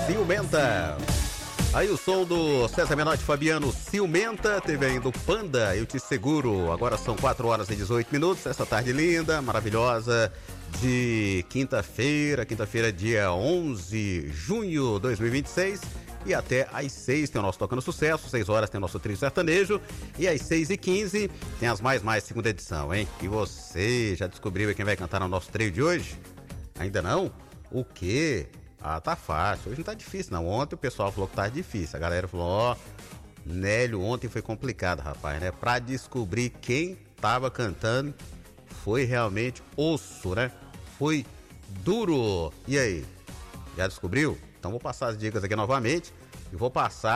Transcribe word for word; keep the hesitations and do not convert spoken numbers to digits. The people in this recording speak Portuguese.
Ciumenta. Aí o som do César Menotti Fabiano, Ciumenta. Teve ainda o Panda, Eu Te Seguro. Agora são quatro horas e dezoito minutos. Essa tarde linda, maravilhosa, de quinta-feira. Quinta-feira, dia onze de junho de dois mil e vinte e seis. E até às seis tem o nosso Tocando Sucesso. seis horas tem o nosso trio sertanejo. E às seis e quinze tem as Mais Mais segunda edição, hein? E você já descobriu quem vai cantar no nosso trio de hoje? Ainda não? O quê? Ah, tá fácil. Hoje não tá difícil, não. Ontem o pessoal falou que tá difícil. A galera falou, ó, Nélio, ontem foi complicado, rapaz, né? Pra descobrir quem tava cantando, foi realmente osso, né? Foi duro. E aí? Já descobriu? Então vou passar as dicas aqui novamente e vou passar